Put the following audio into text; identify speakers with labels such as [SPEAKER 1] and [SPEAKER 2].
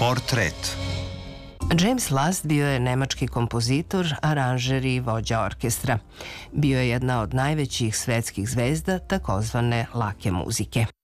[SPEAKER 1] Portret.
[SPEAKER 2] James Last bio je nemački kompozitor, aranžer i vođa orkestra. Bio je jedna od najvećih svetskih zvezda takozvane lake muzike.